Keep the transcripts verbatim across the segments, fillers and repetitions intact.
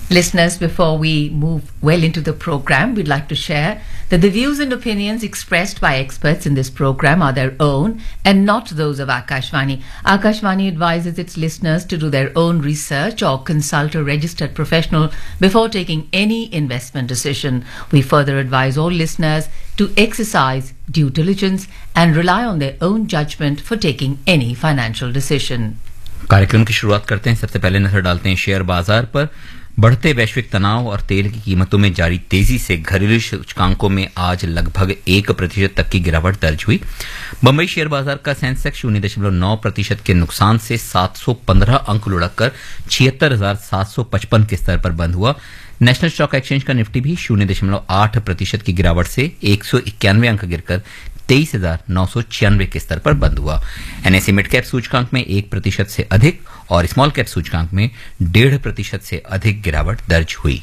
Listeners, before we move well into the program, we'd like to share that the views and opinions expressed by experts in this program are their own and not those of Akashvani. Akashvani advises its listeners to do their own research or consult a registered professional before taking any investment decision. We further advise all listeners to exercise due diligence and rely on their own judgment for taking any financial decision. कार्यक्रम की शुरुआत करते हैं। सबसे पहले नजर डालते हैं शेयर बाजार पर। बढ़ते वैश्विक तनाव और तेल की कीमतों में जारी तेजी से घरेलू सूचकांकों में आज लगभग एक प्रतिशत तक की गिरावट दर्ज हुई। बंबई शेयर बाजार का सेंसेक्स शून्य दशमलव नौ प्रतिशत के नुकसान से सात सौ पंद्रह अंक लुढ़ककर छिहत्तर हजार सात सौ पचपन के स्तर पर बंद हुआ। नेशनल स्टॉक एक्सचेंज का निफ्टी भी शून्य दशमलव आठ प्रतिशत की गिरावट से एक सौ इक्यानवे अंक गिरकर तेईस हजार नौ सौ छियानवे के स्तर पर बंद हुआ। एनएसई मिड कैप सूचकांक में एक प्रतिशत से अधिक और स्मॉल कैप सूचकांक में डेढ़ प्रतिशत से अधिक गिरावट दर्ज हुई।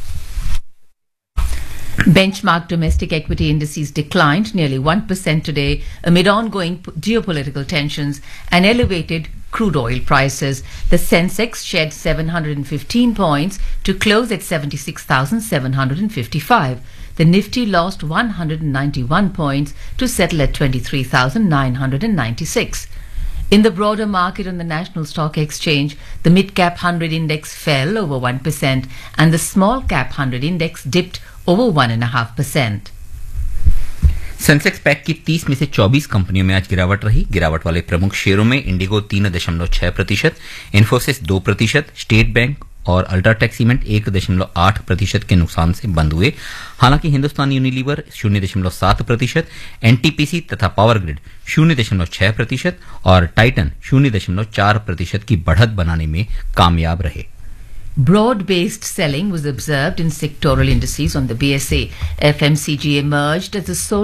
Benchmark domestic equity indices declined nearly one percent today amid ongoing geopolitical tensions and elevated crude oil prices. The Sensex shed seven hundred fifteen points to close at seventy-six thousand seven hundred fifty-five. The Nifty lost one hundred ninety-one points to settle at twenty-three thousand nine hundred ninety-six. In the broader market on the National Stock Exchange, the mid-cap one hundred index fell over one percent and the small-cap one hundred index dipped over one point five percent. Sensex pack की तीस में से चौबीस कंपनियों में आज गिरावट रही। गिरावट वाले प्रमुख शेयरों में इंडिगो तीन दशमलव छह प्रतिशत, इन्फोसिस दो प्रतिशत, स्टेट बैंक और अल्ट्राटेक सीमेंट एक दशमलव आठ प्रतिशत के नुकसान से बंद हुए। हालांकि हिंदुस्तान यूनिलीवर शून्य दशमलव सात प्रतिशत, एनटीपीसी तथा पावर ग्रिड शून्य दशमलव छह प्रतिशत और टाइटन शून्य दशमलव चार प्रतिशत की बढ़त बनाने में कामयाब रहे। Broad-based selling was observed in sectoral indices on the B S E. F M C G emerged as the sole